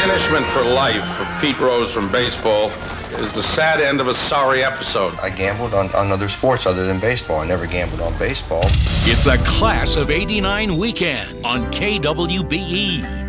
Banishment for life for Pete Rose from baseball is the sad end of a sorry episode. I gambled on other sports other than baseball. I never gambled on baseball. It's a Class of '89 weekend on KWBE.